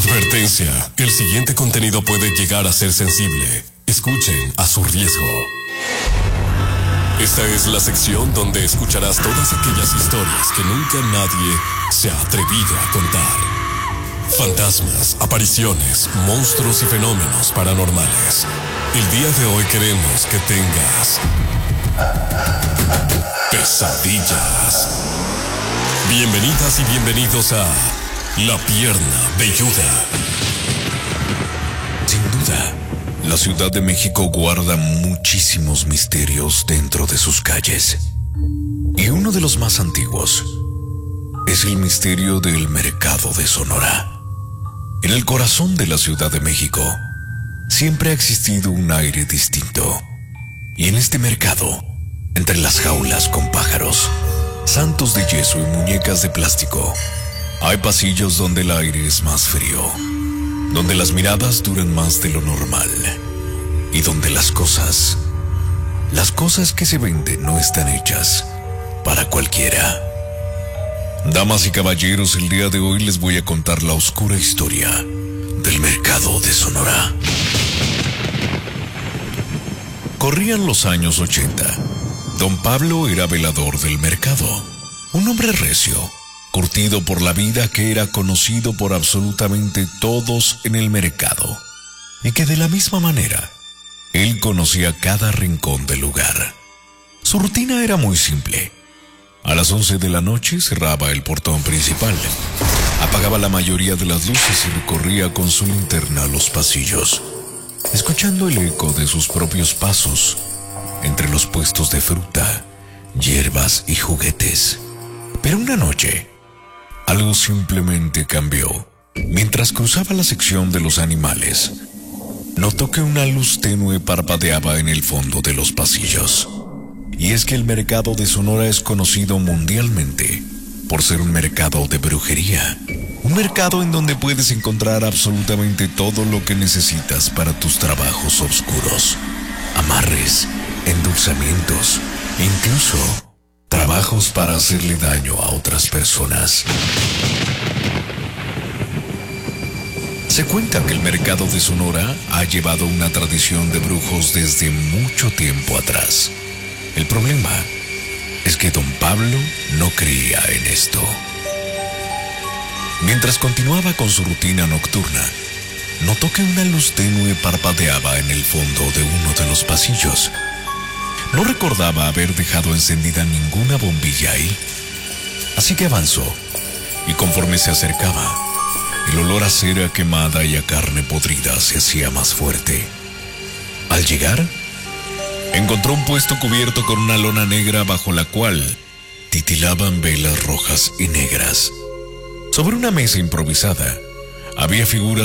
Advertencia, el siguiente contenido puede llegar a ser sensible. Escuchen a su riesgo. Esta es la sección donde escucharás todas aquellas historias que nunca nadie se ha atrevido a contar. Fantasmas, apariciones, monstruos y fenómenos paranormales. El día de hoy queremos que tengas pesadillas. Bienvenidas y bienvenidos a La Pierna Velluda. Sin duda, la Ciudad de México guarda muchísimos misterios dentro de sus calles. Y uno de los más antiguos es el misterio del Mercado de Sonora. En el corazón de la Ciudad de México siempre ha existido un aire distinto. Y en este mercado, entre las jaulas con pájaros, santos de yeso y muñecas de plástico, hay pasillos donde el aire es más frío, donde las miradas duran más de lo normal y donde las cosas que se venden no están hechas para cualquiera. Damas y caballeros, el día de hoy les voy a contar la oscura historia del Mercado de Sonora. Corrían los años 80. Don Pablo era velador del mercado, un hombre recio, curtido por la vida, que era conocido por absolutamente todos en el mercado, y que de la misma manera, él conocía cada rincón del lugar. Su rutina era muy simple. A las 11 de la noche cerraba el portón principal, apagaba la mayoría de las luces y recorría con su linterna los pasillos, escuchando el eco de sus propios pasos entre los puestos de fruta, hierbas y juguetes. Pero una noche, algo simplemente cambió. Mientras cruzaba la sección de los animales, notó que una luz tenue parpadeaba en el fondo de los pasillos. Y es que el Mercado de Sonora es conocido mundialmente por ser un mercado de brujería. Un mercado en donde puedes encontrar absolutamente todo lo que necesitas para tus trabajos oscuros. Amarres, endulzamientos, incluso trabajos para hacerle daño a otras personas. Se cuenta que el Mercado de Sonora ha llevado una tradición de brujos desde mucho tiempo atrás. El problema es que don Pablo no creía en esto. Mientras continuaba con su rutina nocturna, notó que una luz tenue parpadeaba en el fondo de uno de los pasillos. No recordaba haber dejado encendida ninguna bombilla ahí, así que avanzó, y conforme se acercaba, el olor a cera quemada y a carne podrida se hacía más fuerte. Al llegar, encontró un puesto cubierto con una lona negra bajo la cual titilaban velas rojas y negras. Sobre una mesa improvisada había figuras